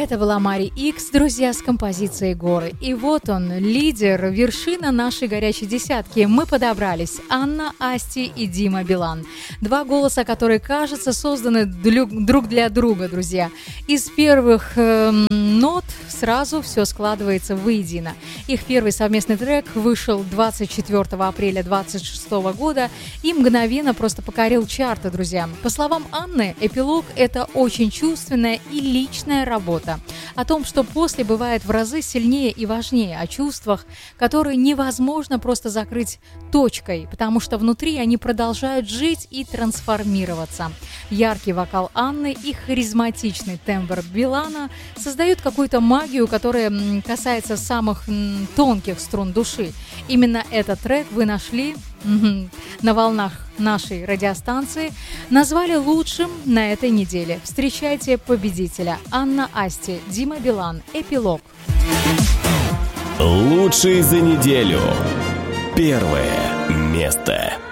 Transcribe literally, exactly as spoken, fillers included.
Это была Мари Икс, друзья, с композицией «Горы». И вот он, лидер, вершина нашей горячей десятки. Мы подобрались. Анна Асти и Дима Билан. Два голоса, которые, кажется, созданы друг для друга, друзья. Из первых э, нот сразу все складывается воедино. Их первый совместный трек вышел двадцать четвёртого апреля две тысячи двадцать шестого года и мгновенно просто покорил чарты, друзья. По словам Анны, «Эпилог» — это очень чувственная и личная работа. О том, что после бывает в разы сильнее и важнее, о чувствах, которые невозможно просто закрыть точкой, потому что внутри они продолжают жить и трансформироваться. Яркий вокал Анны и харизматичный тембр Билана создают какую-то магию, которая касается самых тонких струн души. Именно этот трек вы нашли на волнах нашей радиостанции, назвали лучшим на этой неделе. Встречайте победителя. Анна Асти, Дима Билан, «Эпилог». Лучший за неделю. Первое место.